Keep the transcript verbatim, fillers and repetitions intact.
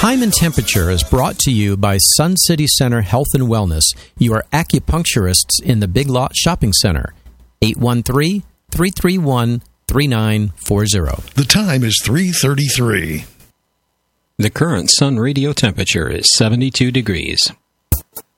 Time and Temperature is brought to you by Sun City Center Health and Wellness. You are acupuncturists in the Big Lot Shopping Center. eight one three, three three one, three nine four zero. The time is three thirty-three. The current Sun radio temperature is seventy-two degrees.